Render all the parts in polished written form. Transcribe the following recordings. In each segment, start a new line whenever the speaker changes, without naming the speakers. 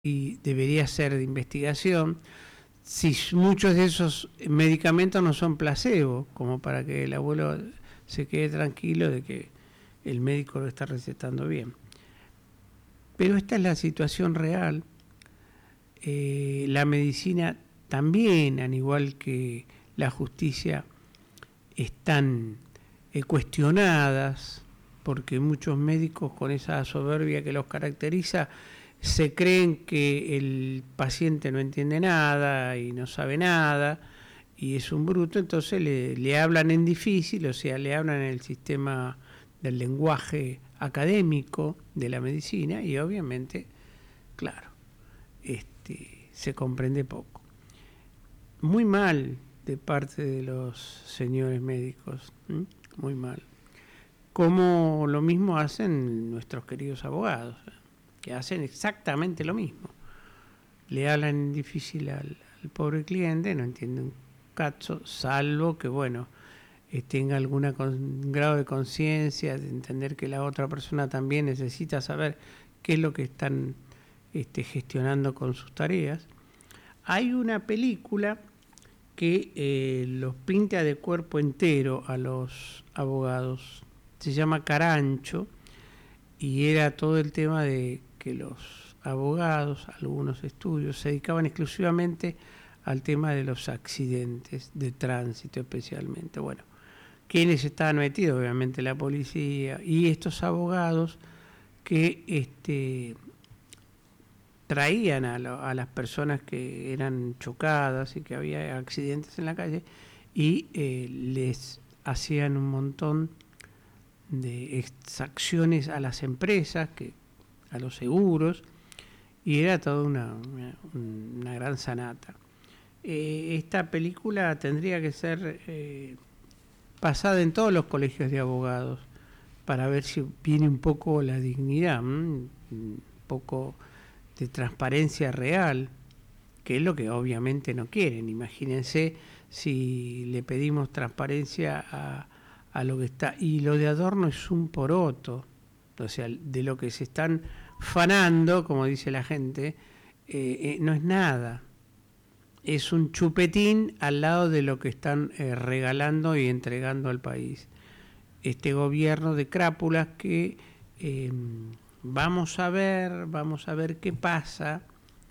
y debería ser de investigación, si muchos de esos medicamentos no son placebo, como para que el abuelo se quede tranquilo de que el médico lo está recetando bien. Pero esta es la situación real. La medicina también, al igual que la justicia, están cuestionadas, porque muchos médicos, con esa soberbia que los caracteriza, se creen que el paciente no entiende nada y no sabe nada y es un bruto, entonces le hablan en difícil, o sea, le hablan en el sistema del lenguaje académico de la medicina y obviamente, claro, se comprende poco. Muy mal de parte de los señores médicos, muy mal. Como lo mismo hacen nuestros queridos abogados, que hacen exactamente lo mismo. Le hablan difícil al pobre cliente, no entiende un cacho, salvo que, bueno, tenga algún grado de conciencia, de entender que la otra persona también necesita saber qué es lo que están gestionando con sus tareas. Hay una película que los pinta de cuerpo entero a los abogados, se llama Carancho, y era todo el tema de que los abogados, algunos estudios, se dedicaban exclusivamente al tema de los accidentes de tránsito especialmente. Bueno, ¿quiénes estaban metidos? Obviamente la policía y estos abogados que traían a las personas que eran chocadas y que había accidentes en la calle y les hacían un montón de exacciones a las empresas, a los seguros, y era toda una gran sanata. Esta película tendría que ser pasada en todos los colegios de abogados para ver si viene un poco la dignidad, un poco de transparencia real, que es lo que obviamente no quieren. Imagínense si le pedimos transparencia a lo que está, y lo de Adorno es un poroto, o sea, de lo que se están fanando, como dice la gente, no es nada, es un chupetín al lado de lo que están regalando y entregando al país. Este gobierno de crápulas que vamos a ver qué pasa.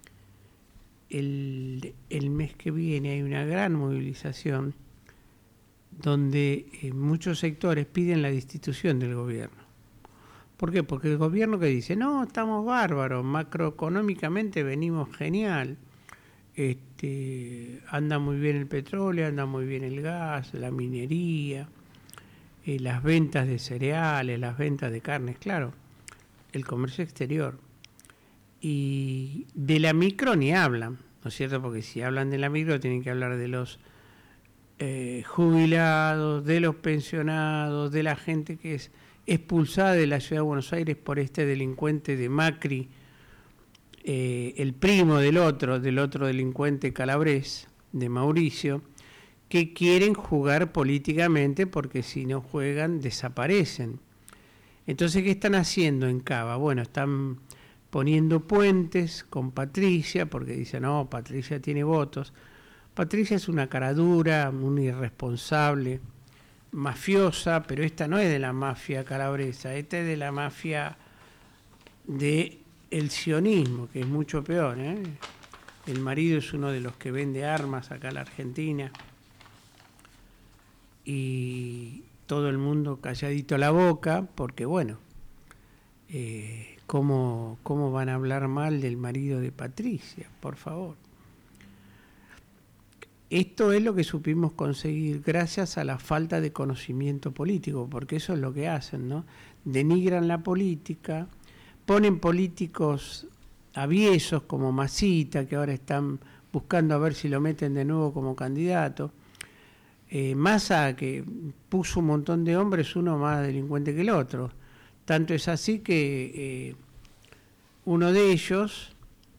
El mes que viene hay una gran movilización donde muchos sectores piden la destitución del gobierno. ¿Por qué? Porque el gobierno que dice, no, estamos bárbaros, macroeconómicamente venimos genial, anda muy bien el petróleo, anda muy bien el gas, la minería, las ventas de cereales, las ventas de carnes, claro, el comercio exterior. Y de la micro ni hablan, ¿no es cierto? Porque si hablan de la micro tienen que hablar de los jubilados, de los pensionados, de la gente que es expulsada de la ciudad de Buenos Aires por este delincuente de Macri, el primo del otro delincuente calabrés, de Mauricio, que quieren jugar políticamente porque si no juegan desaparecen. Entonces, ¿qué están haciendo en Cava? Bueno, están poniendo puentes con Patricia, porque dicen, no, Patricia tiene votos. Patricia es una caradura, una irresponsable, mafiosa, pero esta no es de la mafia calabresa, esta es de la mafia del sionismo, que es mucho peor, ¿eh? El marido es uno de los que vende armas acá en la Argentina y todo el mundo calladito la boca, porque bueno, ¿cómo van a hablar mal del marido de Patricia? Por favor. Esto es lo que supimos conseguir gracias a la falta de conocimiento político, porque eso es lo que hacen, ¿no? Denigran la política, ponen políticos aviesos como Masita, que ahora están buscando a ver si lo meten de nuevo como candidato. Massa, que puso un montón de hombres, uno más delincuente que el otro. Tanto es así que uno de ellos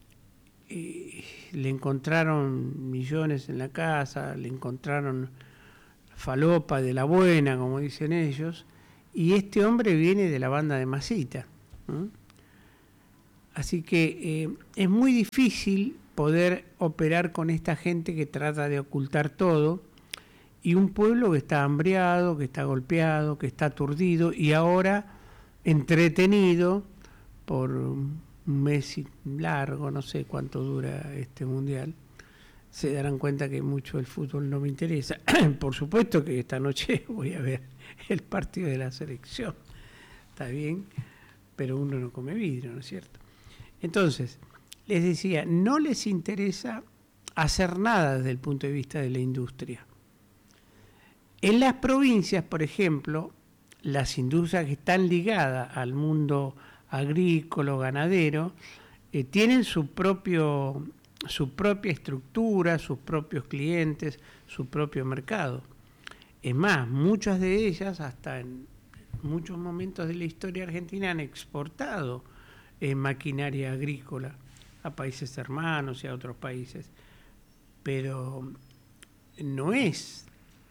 le encontraron millones en la casa, le encontraron falopa de la buena, como dicen ellos, y este hombre viene de la banda de Masita, ¿no? Así que es muy difícil poder operar con esta gente que trata de ocultar todo, y un pueblo que está hambriado, que está golpeado, que está aturdido y ahora entretenido por un mes largo, no sé cuánto dura este mundial. Se darán cuenta que mucho el fútbol no me interesa. Por supuesto que esta noche voy a ver el partido de la selección, está bien, pero uno no come vidrio, ¿no es cierto? Entonces, les decía, no les interesa hacer nada desde el punto de vista de la industria. En las provincias, por ejemplo, las industrias que están ligadas al mundo agrícola, ganadero, tienen su propia estructura, sus propios clientes, su propio mercado. Es más, muchas de ellas, hasta en muchos momentos de la historia argentina, han exportado maquinaria agrícola a países hermanos y a otros países. Pero no es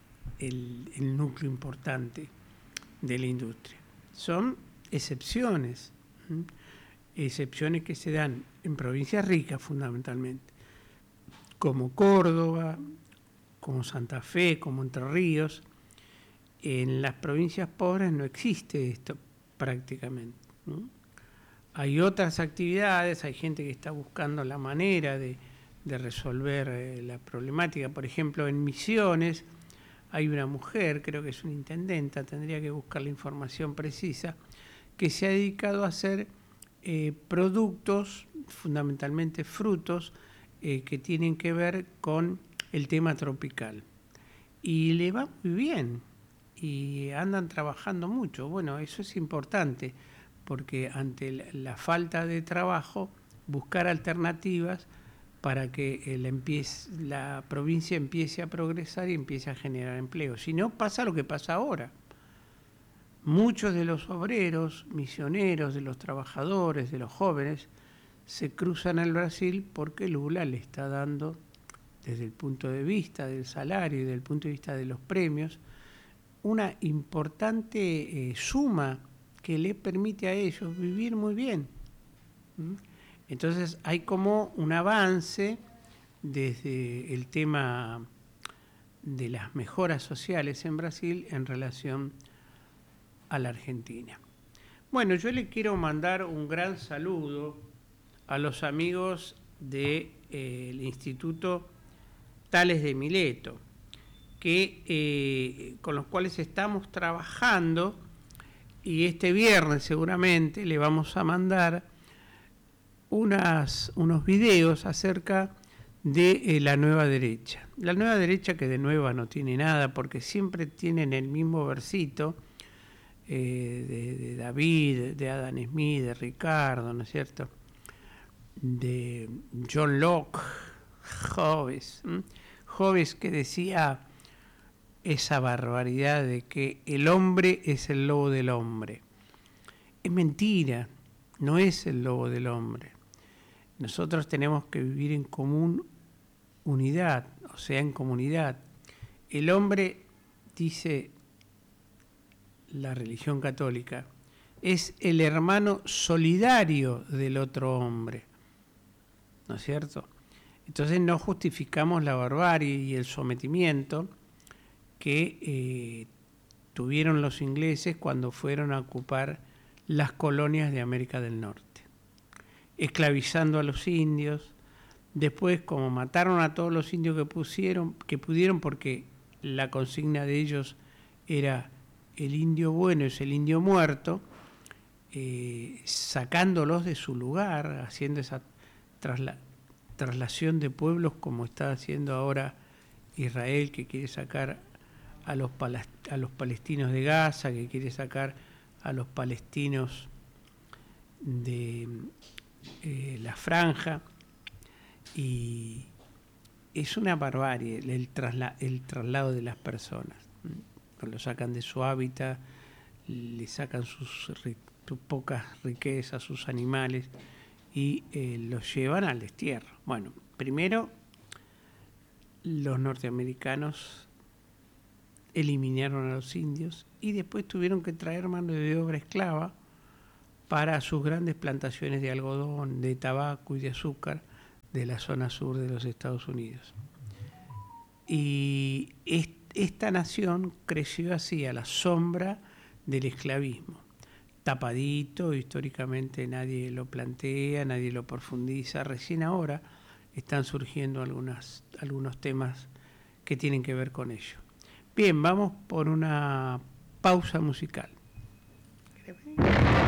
el núcleo importante de la industria. Son excepciones, excepciones que se dan en provincias ricas fundamentalmente, como Córdoba, como Santa Fe, como Entre Ríos. En las provincias pobres no existe esto prácticamente, ¿no? Hay otras actividades, hay gente que está buscando la manera de resolver la problemática. Por ejemplo, en Misiones hay una mujer, creo que es una intendenta, tendría que buscar la información precisa, que se ha dedicado a hacer productos, fundamentalmente frutos, que tienen que ver con el tema tropical. Y le va muy bien, y andan trabajando mucho. Bueno, eso es importante, porque ante la falta de trabajo, buscar alternativas para que la provincia empiece a progresar y empiece a generar empleo. Si no, pasa lo que pasa ahora. Muchos de los obreros, misioneros, de los trabajadores, de los jóvenes, se cruzan al Brasil porque Lula le está dando, desde el punto de vista del salario y desde el punto de vista de los premios, una importante suma que le permite a ellos vivir muy bien. Entonces hay como un avance desde el tema de las mejoras sociales en Brasil en relación a la Argentina. Bueno, yo le quiero mandar un gran saludo a los amigos del Instituto Tales de Mileto, con los cuales estamos trabajando, y este viernes seguramente le vamos a mandar unos videos acerca de la nueva derecha. La nueva derecha, que de nueva no tiene nada, porque siempre tienen el mismo versito de David, de Adam Smith, de Ricardo, ¿no es cierto?, de John Locke, Hobbes, que decía esa barbaridad de que el hombre es el lobo del hombre. Es mentira, no es el lobo del hombre. Nosotros tenemos que vivir en común unidad, o sea, en comunidad. El hombre, dice la religión católica, es el hermano solidario del otro hombre, ¿no es cierto? Entonces no justificamos la barbarie y el sometimiento que tuvieron los ingleses cuando fueron a ocupar las colonias de América del Norte, esclavizando a los indios. Después, como mataron a todos los indios que pudieron, porque la consigna de ellos era el indio bueno es el indio muerto, sacándolos de su lugar, haciendo esa traslación de pueblos, como está haciendo ahora Israel, que quiere sacar a los palestinos de Gaza, que quiere sacar a los palestinos de la franja. Y es una barbarie el traslado de las personas. Lo sacan de su hábitat, le sacan sus pocas riquezas, sus animales, y los llevan al destierro. Bueno, primero los norteamericanos eliminaron a los indios y después tuvieron que traer mano de obra esclava para sus grandes plantaciones de algodón, de tabaco y de azúcar de la zona sur de los Estados Unidos. Y esta nación creció así a la sombra del esclavismo, tapadito, históricamente nadie lo plantea, nadie lo profundiza, recién ahora están surgiendo algunos temas que tienen que ver con ello. Bien, vamos por una pausa musical.